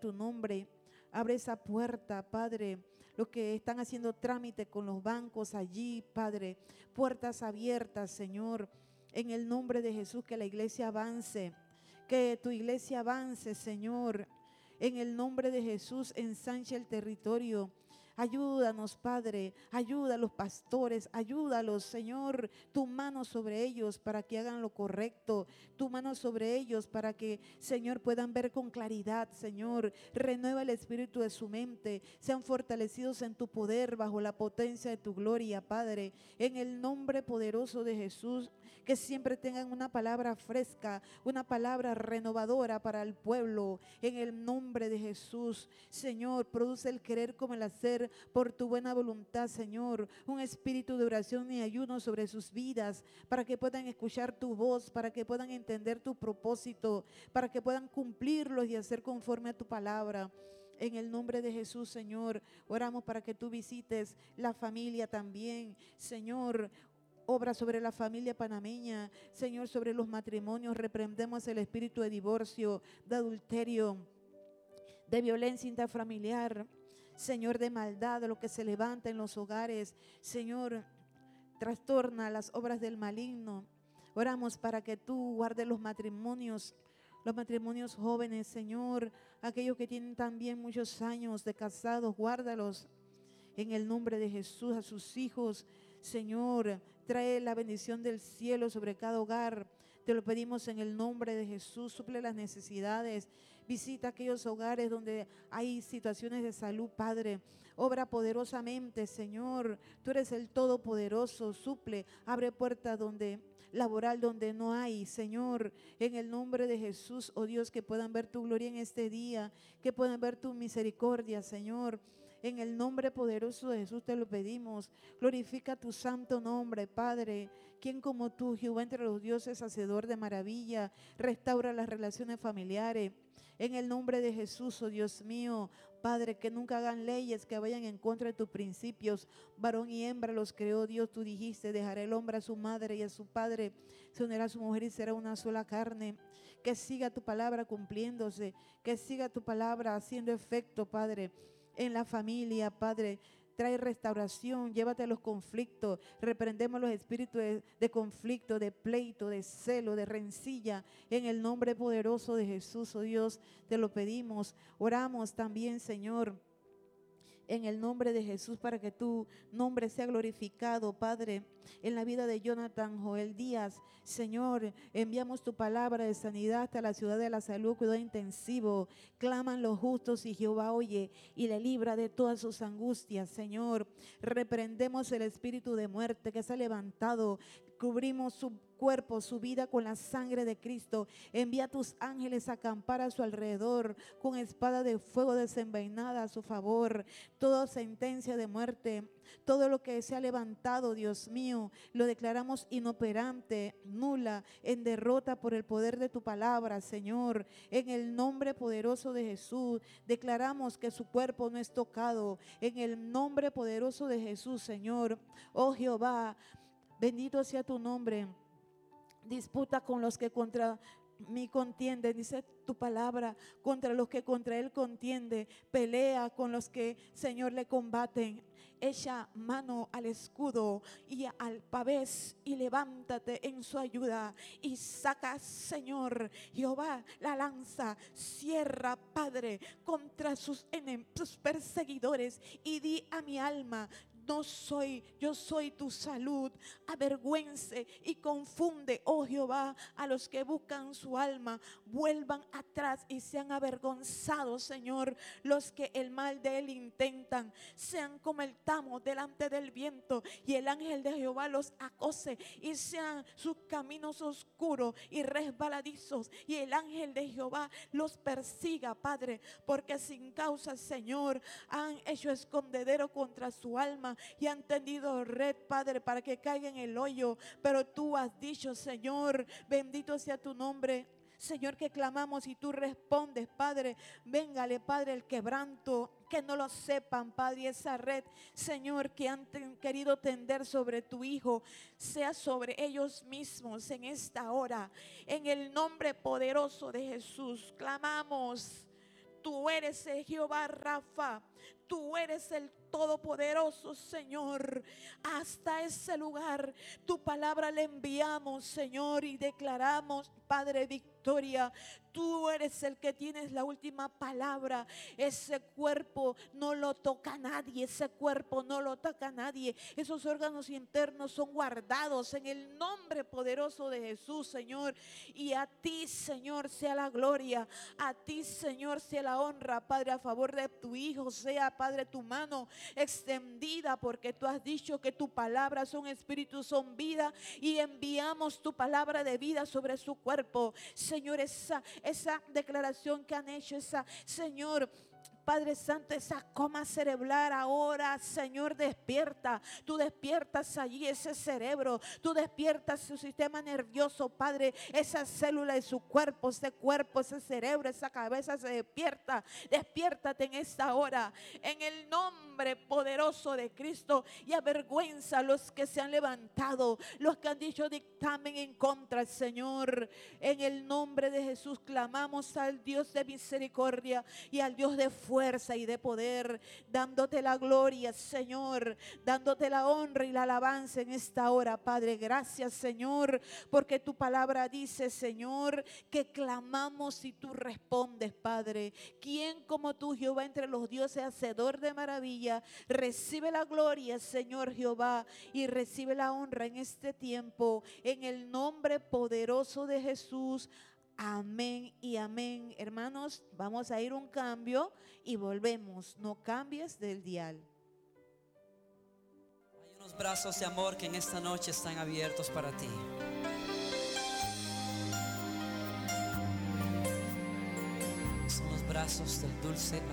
tu nombre. Abre esa puerta, Padre. Los que están haciendo trámite con los bancos allí, Padre. Puertas abiertas, Señor. En el nombre de Jesús, que la iglesia avance. Que tu iglesia avance, Señor. En el nombre de Jesús, ensancha el territorio. Ayúdanos, Padre, ayuda a los pastores, ayúdalos, Señor, tu mano sobre ellos para que hagan lo correcto, tu mano sobre ellos para que, Señor, puedan ver con claridad, Señor. Renueva el espíritu de su mente, sean fortalecidos en tu poder bajo la potencia de tu gloria, Padre, en el nombre poderoso de Jesús. Que siempre tengan una palabra fresca, una palabra renovadora para el pueblo, en el nombre de Jesús. Señor, produce el querer como el hacer por tu buena voluntad, Señor. Un espíritu de oración y ayuno sobre sus vidas, para que puedan escuchar tu voz, para que puedan entender tu propósito, para que puedan cumplirlos y hacer conforme a tu palabra. En el nombre de Jesús, Señor, oramos para que tú visites la familia también, Señor. Obra sobre la familia panameña, Señor, sobre los matrimonios. Reprendemos el espíritu de divorcio, de adulterio, de violencia intrafamiliar, Señor, de maldad, de lo que se levanta en los hogares. Señor, trastorna las obras del maligno. Oramos para que tú guardes los matrimonios jóvenes, Señor, aquellos que tienen también muchos años de casados, guárdalos en el nombre de Jesús. A sus hijos, Señor, trae la bendición del cielo sobre cada hogar. Te lo pedimos en el nombre de Jesús. Suple las necesidades. Visita aquellos hogares donde hay situaciones de salud, Padre. Obra poderosamente, Señor. Tú eres el Todopoderoso. Suple, abre puertas laboral donde no hay, Señor. En el nombre de Jesús, oh Dios, que puedan ver tu gloria en este día, que puedan ver tu misericordia, Señor. En el nombre poderoso de Jesús te lo pedimos. Glorifica tu santo nombre, Padre. ¿Quién como tú, Jehová entre los dioses, hacedor de maravilla? Restaura las relaciones familiares. En el nombre de Jesús, oh Dios mío, Padre, que nunca hagan leyes que vayan en contra de tus principios. Varón y hembra los creó Dios. Tú dijiste, dejará el hombre a su madre y a su padre, se unirá a su mujer y será una sola carne. Que siga tu palabra cumpliéndose, que siga tu palabra haciendo efecto, Padre, en la familia, Padre. Trae restauración, llévate los conflictos, reprendemos los espíritus de conflicto, de pleito, de celo, de rencilla, en el nombre poderoso de Jesús, oh Dios, te lo pedimos. Oramos también, Señor, en el nombre de Jesús, para que tu nombre sea glorificado, Padre, en la vida de Jonathan Joel Díaz. Señor, enviamos tu palabra de sanidad hasta la ciudad de la salud, cuidado intensivo. Claman los justos y Jehová oye y le libra de todas sus angustias. Señor, reprendemos el espíritu de muerte que se ha levantado. Cubrimos su cuerpo, su vida con la sangre de Cristo. Envía a tus ángeles a acampar a su alrededor con espada de fuego desenvainada a su favor. Toda sentencia de muerte, todo lo que se ha levantado, Dios mío, lo declaramos inoperante, nula, en derrota por el poder de tu palabra, Señor. En el nombre poderoso de Jesús, declaramos que su cuerpo no es tocado. En el nombre poderoso de Jesús, Señor. Oh Jehová, bendito sea tu nombre. Disputa con los que contra mí contienden, dice tu palabra, contra los que contra él contiende. Pelea con los que, Señor, le combaten. Echa mano al escudo y al pavés y levántate en su ayuda y saca, Señor, Jehová, la lanza. Cierra, Padre, contra sus perseguidores y di a mi alma: yo soy tu salud. Avergüence y confunde, oh Jehová, a los que buscan su alma. Vuelvan atrás y sean avergonzados, Señor, los que el mal de él intentan. Sean como el tamo delante del viento, y el ángel de Jehová los acose, y sean sus caminos oscuros y resbaladizos, y el ángel de Jehová los persiga, Padre, porque sin causa, Señor, han hecho escondedero contra su alma y han tendido red, Padre, para que caiga en el hoyo. Pero tú has dicho, Señor, bendito sea tu nombre, Señor, que clamamos y tú respondes, Padre. Véngale, Padre, el quebranto, que no lo sepan, Padre, esa red, Señor, que han querido tender sobre tu Hijo, sea sobre ellos mismos en esta hora. En el nombre poderoso de Jesús clamamos. Tú eres el Jehová Rafa. Tú eres el Todopoderoso, Señor. Hasta ese lugar tu palabra le enviamos, Señor, y declaramos, Padre, victoria. Tú eres el que tienes la última palabra. Ese cuerpo no lo toca nadie. Ese cuerpo no lo toca nadie. Esos órganos internos son guardados en el nombre poderoso de Jesús, Señor. Y a ti, Señor, sea la gloria. A ti, Señor, sea la honra, Padre, a favor de tu Hijo. Sea, Padre, tu mano extendida, porque tú has dicho que tu palabra son espíritu, son vida, y enviamos tu palabra de vida sobre su cuerpo. Señor, esa declaración que han hecho, Señor, Padre Santo, esa coma cerebral ahora, Señor, despierta. Tú despiertas allí ese cerebro. Tú despiertas su sistema nervioso, Padre. Esa célula de su cuerpo, ese cerebro, esa cabeza se despierta. Despiértate en esta hora, en el nombre poderoso de Cristo, y avergüenza a los que se han levantado, los que han dicho dictamen en contra, Señor. En el nombre de Jesús clamamos al Dios de misericordia y al Dios de fuerza y de poder, dándote la gloria, Señor, dándote la honra y la alabanza en esta hora, Padre. Gracias, Señor, porque tu palabra dice, Señor, que clamamos y tú respondes, Padre. ¿Quién como tú, Jehová, entre los dioses, hacedor de maravilla? Recibe la gloria, Señor Jehová, y recibe la honra en este tiempo, en el nombre poderoso de Jesús. Amén y amén. Hermanos, vamos a ir un cambio y volvemos. No cambies del dial. Hay unos brazos de amor que en esta noche están abiertos para ti. Son los brazos del dulce amor.